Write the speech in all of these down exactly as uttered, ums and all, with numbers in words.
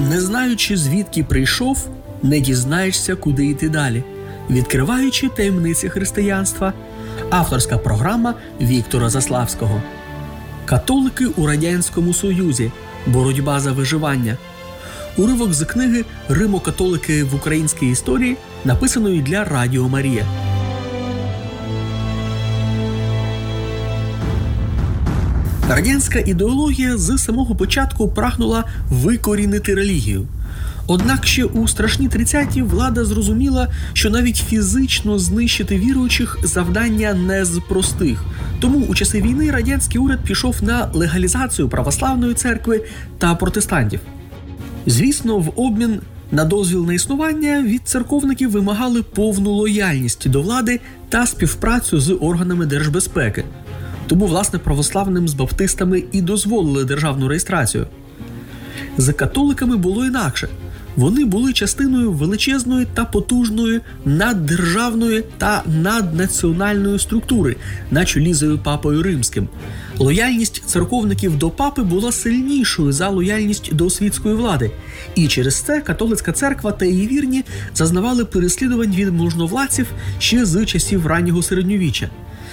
Не знаючи, звідки прийшов, не дізнаєшся, куди йти далі. Відкриваючи таємниці християнства. Авторська програма Віктора Заславського. Католики у Радянському Союзі. Боротьба за виживання. Уривок з книги «Римо-католики в українській історії», написаної для Радіо Марія. Радянська ідеологія з самого початку прагнула викорінити релігію. Однак ще у страшні тридцяті влада зрозуміла, що навіть фізично знищити віруючих завдання не з простих. Тому у часи війни радянський уряд пішов на легалізацію православної церкви та протестантів. Звісно, в обмін на дозвіл на існування від церковників вимагали повну лояльність до влади та співпрацю з органами держбезпеки. Тому, власне, православним з баптистами і дозволили державну реєстрацію. З католиками було інакше. Вони були частиною величезної та потужної наддержавної та наднаціональної структури на чолі з Папою Римським. Лояльність церковників до папи була сильнішою за лояльність до світської влади. І через це католицька церква та її вірні зазнавали переслідувань від можновладців ще з часів раннього середньовіччя.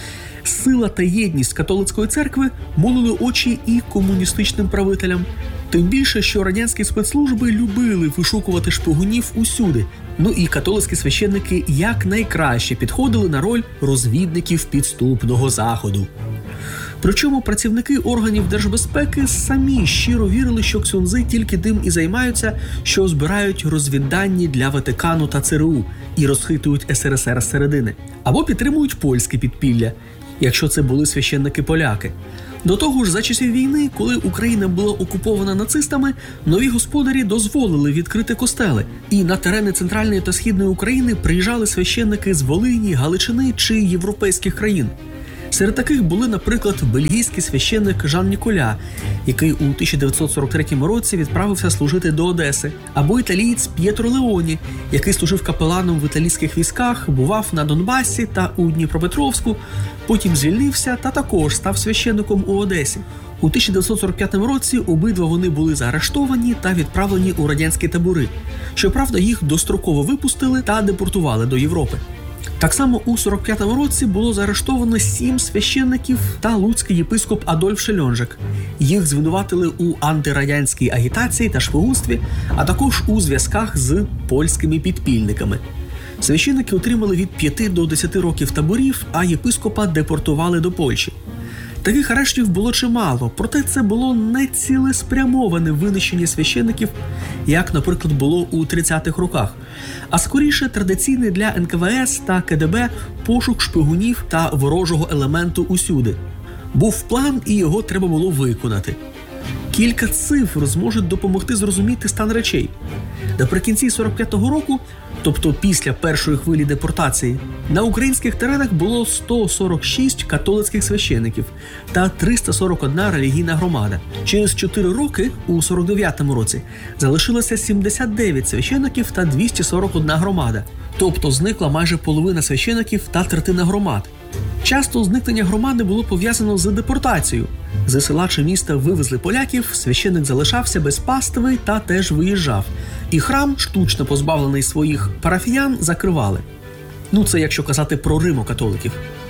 Сила та єдність католицької церкви мулили очі і комуністичним правителям. Тим більше, що радянські спецслужби любили вишукувати шпигунів усюди. Ну і католицькі священники якнайкраще підходили на роль розвідників підступного Заходу. Причому працівники органів держбезпеки самі щиро вірили, що ксьондзи тільки тим і займаються, що збирають розвіддані для Ватикану та ЦРУ і розхитують ес ер ес ер зсередини. Або підтримують польське підпілля, якщо це були священники-поляки. До того ж, за часів війни, коли Україна була окупована нацистами, нові господарі дозволили відкрити костели. І на терени Центральної та Східної України приїжджали священники з Волині, Галичини чи європейських країн. Серед таких були, наприклад, бельгійський священник Жан Ніколя, який у тисяча дев'ятсот сорок третьому році відправився служити до Одеси, або італієць П'єтро Леоні, який служив капеланом в італійських військах, бував на Донбасі та у Дніпропетровську, потім звільнився та також став священником у Одесі. У тисяча дев'ятсот сорок п'ятому році обидва вони були заарештовані та відправлені у радянські табори. Щоправда, їх достроково випустили та депортували до Європи. Так само у сорок п'ятому році було заарештовано сім священників та луцький єпископ Адольф Шельонжик. Їх звинуватили у антирадянській агітації та шпигунстві, а також у зв'язках з польськими підпільниками. Священники отримали від п'яти до десяти років таборів, а єпископа депортували до Польщі. Таких арештів було чимало, проте це було не цілеспрямоване винищення священиків, як, наприклад, було у тридцятих роках, а скоріше традиційний для ен ка ве ес та ке де бе пошук шпигунів та ворожого елементу усюди. Був план, і його треба було виконати. Кілька цифр зможуть допомогти зрозуміти стан речей. Наприкінці сорок п'ятого року, тобто після першої хвилі депортації, на українських теренах було сто сорок шість католицьких священиків та триста сорок одна релігійна громада. Через чотири роки, у сорок дев'ятому році, залишилося сімдесят дев'ять священиків та двісті сорок одна громада. Тобто зникла майже половина священиків та третина громад. Часто зникнення громади було пов'язано з депортацією. З села чи міста вивезли поляків, священик залишався без пастви та теж виїжджав. І храм, штучно позбавлений своїх парафіян, закривали. Ну, це якщо казати про римо-католиків.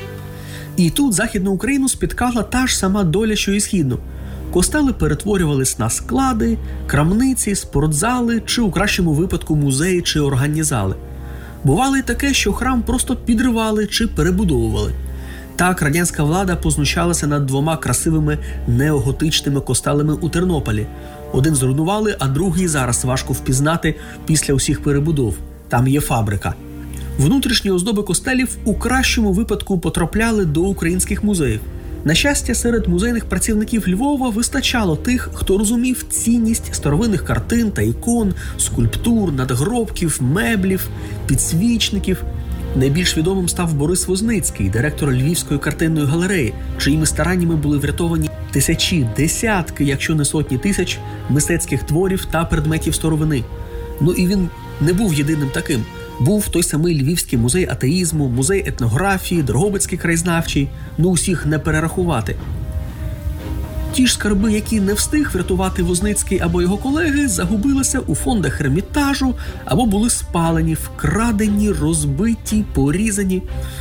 І тут Західну Україну спіткала та ж сама доля, що і Східну. Костели перетворювались на склади, крамниці, спортзали чи, у кращому випадку, музеї чи органні зали. Бувало й таке, що храм просто підривали чи перебудовували. Так, радянська влада познущалася над двома красивими неоготичними костелами у Тернополі. Один зруйнували, а другий зараз важко впізнати після усіх перебудов. Там є фабрика. Внутрішні оздоби костелів у кращому випадку потрапляли до українських музеїв. На щастя, серед музейних працівників Львова вистачало тих, хто розумів цінність старовинних картин та ікон, скульптур, надгробків, меблів, підсвічників. Найбільш відомим став Борис Возницький, директор Львівської картинної галереї, чиїми стараннями були врятовані тисячі, десятки, якщо не сотні тисяч мистецьких творів та предметів старовини. Ну і він не був єдиним таким. Був той самий Львівський музей атеїзму, музей етнографії, Дрогобицький краєзнавчий, ну усіх не перерахувати. Ті ж скарби, які не встиг врятувати Возницький або його колеги, загубилися у фондах Ермітажу або були спалені, вкрадені, розбиті, порізані.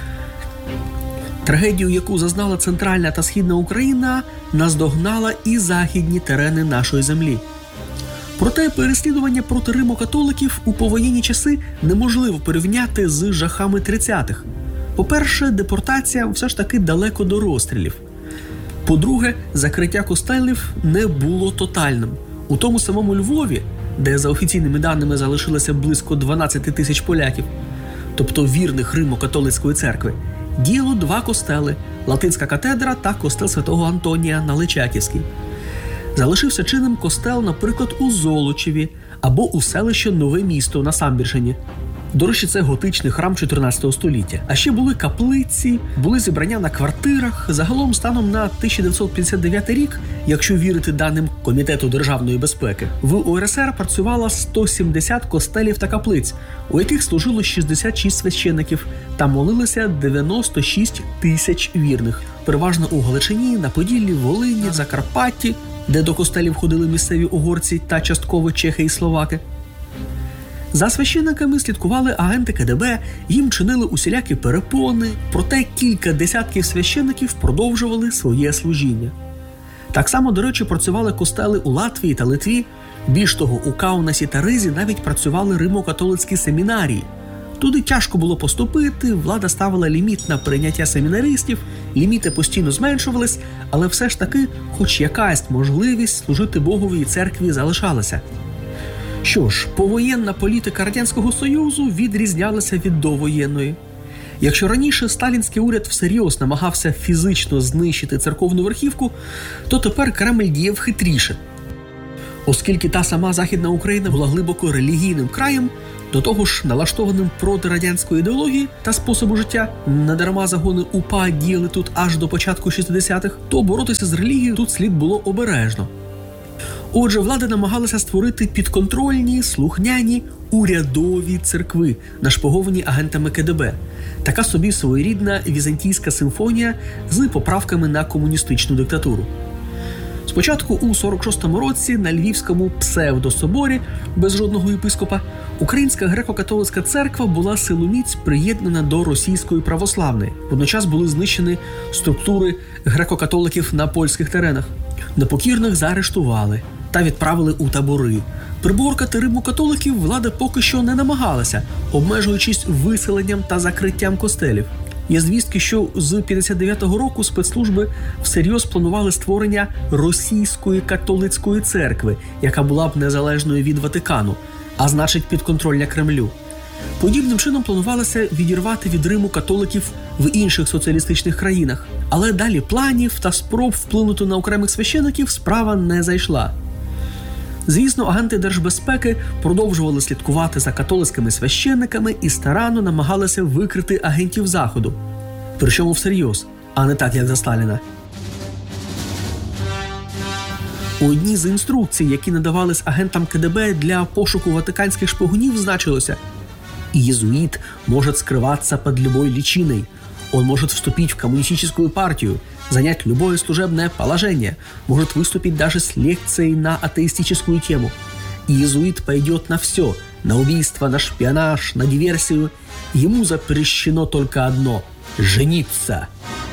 Трагедію, яку зазнала Центральна та Східна Україна, наздогнала і західні терени нашої землі. Проте переслідування проти римокатоликів у повоєнні часи неможливо порівняти з жахами тридцятих. По-перше, депортація все ж таки далеко до розстрілів. По-друге, закриття костелів не було тотальним. У тому самому Львові, де за офіційними даними залишилося близько дванадцять тисяч поляків, тобто вірних Римо-католицької церкви, діяло два костели – Латинська катедра та костел Святого Антонія на Личаківській. Залишився чинним костел, наприклад, у Золочеві або у селищі Нове Місто на Самбірщині. До речі, це готичний храм чотирнадцятого століття. А ще були каплиці, були зібрання на квартирах. Загалом станом на тисяча дев'ятсот п'ятдесят дев'ятий рік, якщо вірити даним Комітету державної безпеки, в У Ер Ес Ер працювало сто сімдесят костелів та каплиць, у яких служило шістдесят шість священиків та молилися дев'яносто шість тисяч вірних. Переважно у Галичині, на Поділлі, Волині, Закарпатті, де до костелів ходили місцеві угорці та частково чехи і словаки. За священниками слідкували агенти Ке Де Бе, їм чинили усілякі перепони, проте кілька десятків священників продовжували своє служіння. Так само, до речі, працювали костели у Латвії та Литві. Більш того, у Каунасі та Ризі навіть працювали римо-католицькі семінарії. Туди тяжко було поступити, влада ставила ліміт на прийняття семінаристів, ліміти постійно зменшувались, але все ж таки хоч якась можливість служити Богові і церкві залишалася. Що ж, повоєнна політика Радянського Союзу відрізнялася від довоєнної. Якщо раніше сталінський уряд всерйоз намагався фізично знищити церковну верхівку, то тепер Кремль діяв хитріше. Оскільки та сама Західна Україна була глибоко релігійним краєм, до того ж налаштованим проти радянської ідеології та способу життя, недарма загони У Па діяли тут аж до початку шістдесятих, то боротися з релігією тут слід було обережно. Отже, влада намагалася створити підконтрольні, слухняні, урядові церкви, нашпиговані агентами Ке Де Бе. Така собі своєрідна візантійська симфонія з поправками на комуністичну диктатуру. Спочатку у сорок шостому році на Львівському псевдособорі, без жодного єпископа, Українська греко-католицька церква була силоміць приєднана до російської православної. Водночас були знищені структури греко-католиків на польських теренах. Непокірних заарештували та відправили у табори. Приборкати римо-католиків влада поки що не намагалася, обмежуючись виселенням та закриттям костелів. Є звістки, що з п'ятдесят дев'ятого року спецслужби всерйоз планували створення російської католицької церкви, яка була б незалежною від Ватикану, а значить підконтрольна Кремлю. Подібним чином планувалося відірвати від Риму католиків в інших соціалістичних країнах. Але далі планів та спроб вплинути на окремих священиків справа не зайшла. Звісно, агенти держбезпеки продовжували слідкувати за католицькими священниками і старанно намагалися викрити агентів Заходу. Причому всерйоз, а не так, як за Сталіна. У одній з інструкцій, які надавались агентам Ке Де Бе для пошуку ватиканських шпигунів, значилося: «Иезуит может скрываться под любой личиной. Он может вступить в коммунистическую партию, занять любое служебное положение, может выступить даже с лекцией на атеистическую тему. Иезуит пойдет на все, на убийство, на шпионаж, на диверсию. Ему запрещено только одно – жениться».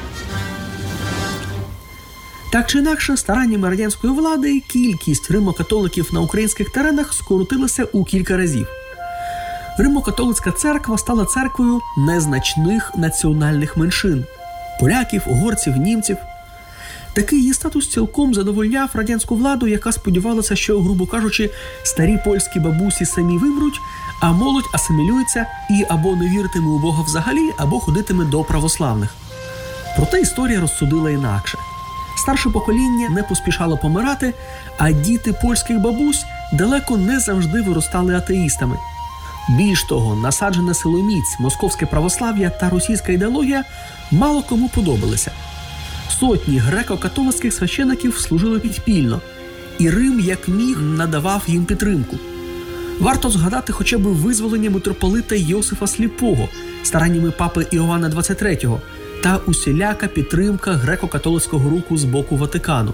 Так чи інакше, стараннями радянської влади кількість римо-католиків на українських теренах скоротилася у кілька разів. Римо-католицька церква стала церквою незначних національних меншин – поляків, угорців, німців. Такий її статус цілком задовольняв радянську владу, яка сподівалася, що, грубо кажучи, старі польські бабусі самі вимруть, а молодь асимілюється і або не віритиме у Бога взагалі, або ходитиме до православних. Проте історія розсудила інакше. Старше покоління не поспішало помирати, а діти польських бабусь далеко не завжди виростали атеїстами. Більш того, насаджене силоміць, московське православ'я та російська ідеологія мало кому подобалися. Сотні греко-католицьких священиків служили підпільно, і Рим як міг надавав їм підтримку. Варто згадати хоча б визволення митрополита Йосифа Сліпого стараннями папи Іоанна двадцять третього та усіляка підтримка греко-католицького руху з боку Ватикану.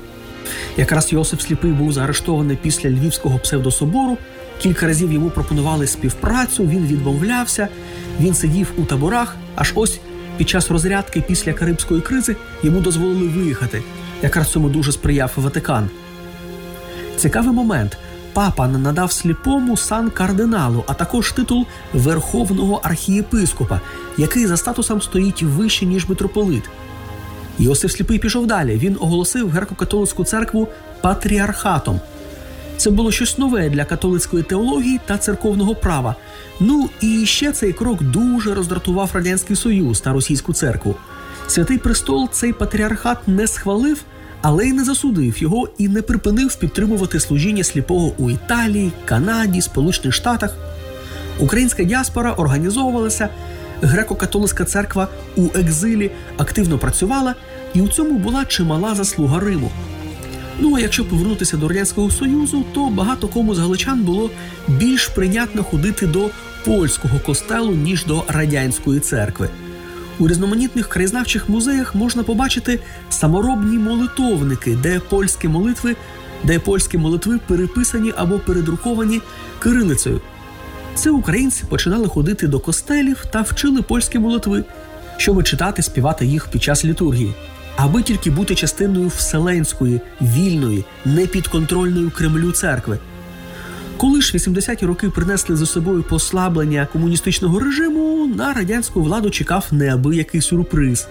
Якраз Йосип Сліпий був заарештований після Львівського псевдособору, кілька разів йому пропонували співпрацю, він відмовлявся, він сидів у таборах, аж ось під час розрядки після Карибської кризи йому дозволили виїхати. Якраз цьому дуже сприяв Ватикан. Цікавий момент. Папа надав Сліпому сан кардиналу, а також титул Верховного архієпископа, який за статусом стоїть вище, ніж митрополит. Йосип Сліпий пішов далі. Він оголосив греко-католицьку церкву патріархатом. Це було щось нове для католицької теології та церковного права. Ну і ще цей крок дуже роздратував Радянський Союз та Російську церкву. Святий Престол цей патріархат не схвалив, але й не засудив його і не припинив підтримувати служіння Сліпого у Італії, Канаді, Сполучених Штатах. Українська діаспора організовувалася, греко-католицька церква у екзилі активно працювала, і у цьому була чимала заслуга Риму. Ну а якщо повернутися до Радянського Союзу, то багато кому з галичан було більш прийнятно ходити до польського костелу, ніж до радянської церкви. У різноманітних краєзнавчих музеях можна побачити саморобні молитовники, де польські молитви, де польські молитви переписані або передруковані кирилицею. Це українці починали ходити до костелів та вчили польські молитви, щоб читати, співати їх під час літургії, аби тільки бути частиною вселенської, вільної, непідконтрольної Кремлю церкви. Коли ж вісімдесяті роки принесли за собою послаблення комуністичного режиму, на радянську владу чекав неабиякий сюрприз.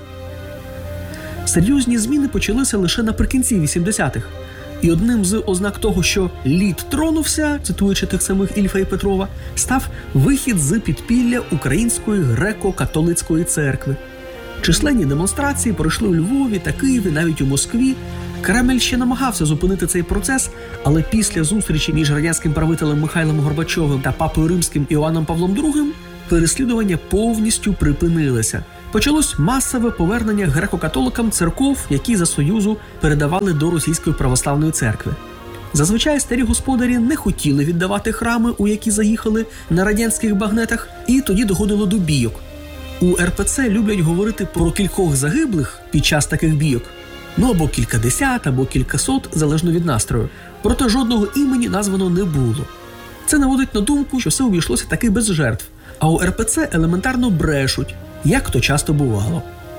Серйозні зміни почалися лише наприкінці вісімдесятих. І одним з ознак того, що лід тронувся, цитуючи тих самих Ільфа і Петрова, став вихід з підпілля Української греко-католицької церкви. Численні демонстрації пройшли у Львові та Києві, навіть у Москві. Кремль ще намагався зупинити цей процес, але після зустрічі між радянським правителем Михайлом Горбачовим та папою римським Іоанном Павлом другим переслідування повністю припинилися. Почалось масове повернення греко-католикам церков, які за Союзу передавали до Російської православної церкви. Зазвичай старі господарі не хотіли віддавати храми, у які заїхали на радянських багнетах, і тоді доходило до бійок. У ер пе це люблять говорити про кількох загиблих під час таких бійок. Ну або кількадесят, або кількасот, залежно від настрою. Проте жодного імені названо не було. Це наводить на думку, що все обійшлося таки без жертв. А у ер пе це елементарно брешуть, як то часто бувало.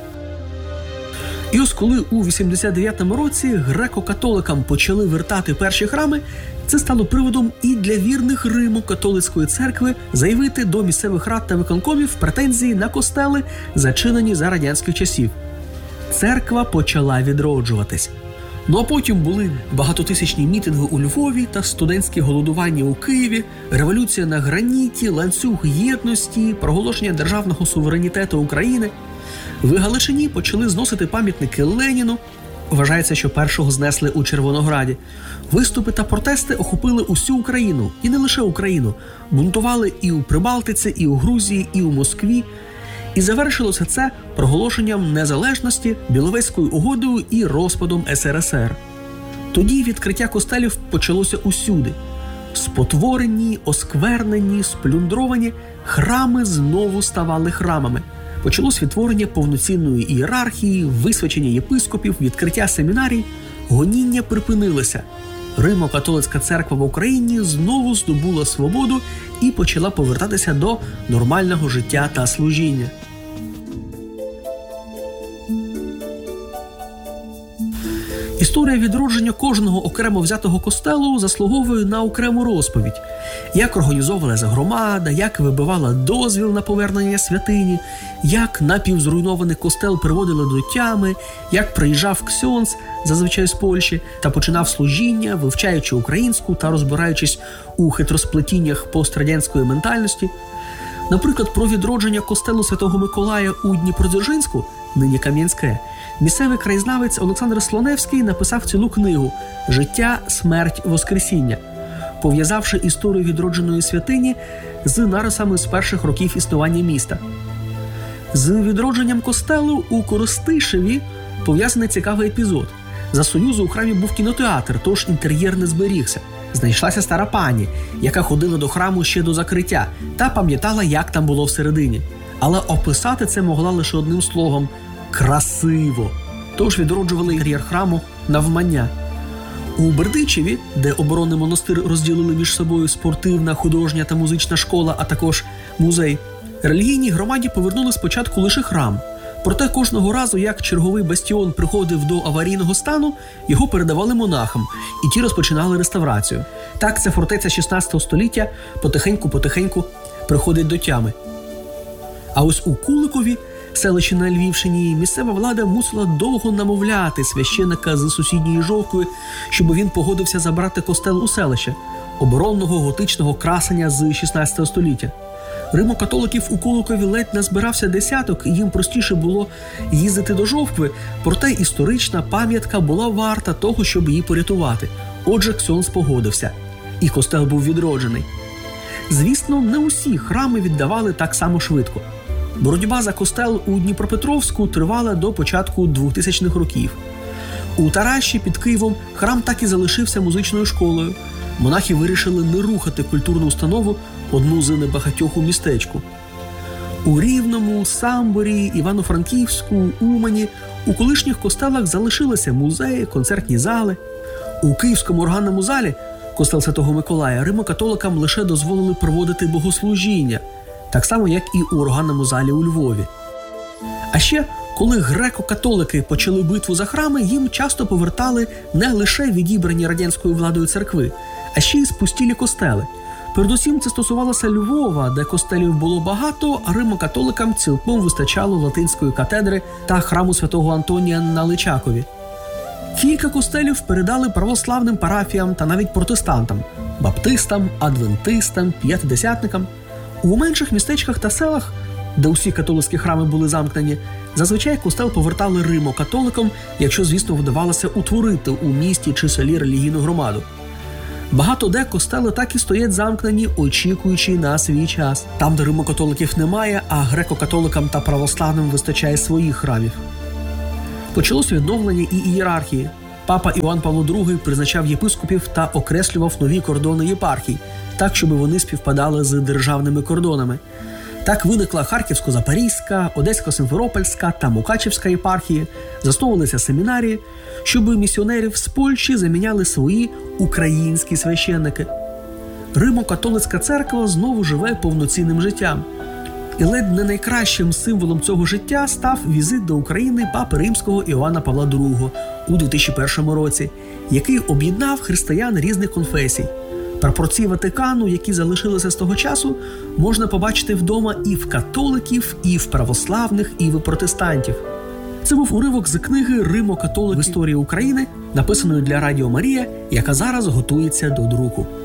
І ось коли у вісімдесят дев'ятому році греко-католикам почали вертати перші храми, це стало приводом і для вірних Риму католицької церкви заявити до місцевих рад та виконкомів претензії на костели, зачинені за радянських часів. Церква почала відроджуватись. Ну а потім були багатотисячні мітинги у Львові та студентські голодування у Києві, революція на граніті, ланцюг єдності, проголошення державного суверенітету України. В Галичині почали зносити пам'ятники Леніну. Вважається, що першого знесли у Червонограді. Виступи та протести охопили усю Україну, і не лише Україну. Бунтували і у Прибалтиці, і у Грузії, і у Москві. І завершилося це проголошенням незалежності, Біловезькою угодою і розпадом ес ер ес ер. Тоді відкриття костелів почалося усюди. Спотворені, осквернені, сплюндровані, храми знову ставали храмами. Почалось відтворення повноцінної ієрархії, висвячення єпископів, відкриття семінарій. Гоніння припинилося. Римо-католицька церква в Україні знову здобула свободу і почала повертатися до нормального життя та служіння. Історія відродження кожного окремо взятого костелу заслуговує на окрему розповідь. Як організовувалася громада, як вибивала дозвіл на повернення святині, як напівзруйнований костел приводили до тями, як приїжджав ксьонз, зазвичай з Польщі, та починав служіння, вивчаючи українську та розбираючись у хитросплетіннях пострадянської ментальності. Наприклад, про відродження костелу Святого Миколая у Дніпродзержинську, нині Кам'янське, місцевий краєзнавець Олександр Слоневський написав цілу книгу «Життя, смерть, воскресіння», пов'язавши історію відродженої святині з нарисами з перших років існування міста. З відродженням костелу у Коростишеві пов'язаний цікавий епізод. За Союзу у храмі був кінотеатр, тож інтер'єр не зберігся. Знайшлася стара пані, яка ходила до храму ще до закриття та пам'ятала, як там було всередині. Але описати це могла лише одним словом – красиво. Тож відроджували інтер'єр храму навмання. У Бердичеві, де оборонний монастир розділили між собою спортивна, художня та музична школа, а також музей, релігійній громаді повернули спочатку лише храм. Проте кожного разу, як черговий бастіон приходив до аварійного стану, його передавали монахам, і ті розпочинали реставрацію. Так ця фортеця шістнадцятого століття потихеньку-потихеньку приходить до тями. А ось у Куликові, селищі на Львівщині, місцева влада мусила довго намовляти священика з сусідньої Жовкви, щоб він погодився забрати костел у селище, оборонного готичного красення з шістнадцятого століття. Римо-католиків у Куликові ледь назбирався десяток, і їм простіше було їздити до Жовкви, проте історична пам'ятка була варта того, щоб її порятувати. Отже, Ксьонз погодився. І костел був відроджений. Звісно, не усі храми віддавали так само швидко. Боротьба за костел у Дніпропетровську тривала до початку двохтисячних років. У Таращі під Києвом храм так і залишився музичною школою. Монахи вирішили не рухати культурну установу, одну з небагатьох у містечку. У Рівному, Самборі, Івано-Франківську, Умані у колишніх костелах залишилися музеї, концертні зали. У Київському органному залі, костел Святого Миколая, римо-католикам лише дозволили проводити богослужіння, так само, як і у органному залі у Львові. А ще, коли греко-католики почали битву за храми, їм часто повертали не лише відібрані радянською владою церкви, а ще й спустілі костели. Передусім це стосувалося Львова, де костелів було багато, а римо-католикам цілком вистачало латинської катедри та храму святого Антонія на Личакові. Кілька костелів передали православним парафіям та навіть протестантам – баптистам, адвентистам, п'ятидесятникам. У менших містечках та селах, де усі католицькі храми були замкнені, зазвичай костел повертали римо-католикам, якщо, звісно, вдавалося утворити у місті чи селі релігійну громаду. Багато де костели так і стоять замкнені, очікуючи на свій час. Там, де римо-католиків немає, а греко-католикам та православним вистачає своїх храмів. Почалось відновлення і ієрархії. Папа Іоанн Павло другий призначав єпископів та окреслював нові кордони єпархій, так, щоб вони співпадали з державними кордонами. Так виникла Харківсько-Запорізька, Одесько-Симферопольська та Мукачівська єпархії, засновувалися семінарії, щоб місіонерів з Польщі заміняли свої українські священники. Римо-католицька церква знову живе повноцінним життям. І ледь не найкращим символом цього життя став візит до України папи римського Іоанна Павла другого у дві тисячі першому році, який об'єднав християн різних конфесій. Прапорці Ватикану, які залишилися з того часу, можна побачити вдома і в католиків, і в православних, і в протестантів. Це був уривок з книги «Римо-католик в історії України», написаної для Радіо Марія, яка зараз готується до друку.